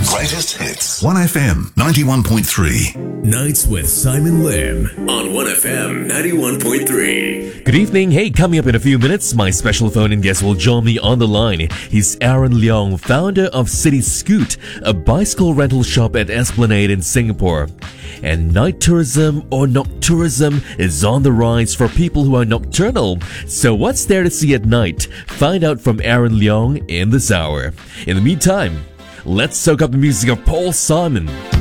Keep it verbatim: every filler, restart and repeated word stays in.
greatest hits. one F M ninety-one point three. Nights with Simon Lim on one F M ninety-one point three. Good evening. Hey, coming up in a few minutes, my special phone-in guest will join me on the line. He's Aaron Leong, founder of City Scoot, a bicycle rental shop at Esplanade in Singapore. And night tourism or noctourism is on the rise for people who are nocturnal. So what's there to see at night? Find out from Aaron Leong in this hour. In the meantime, let's soak up the music of Paul Simon.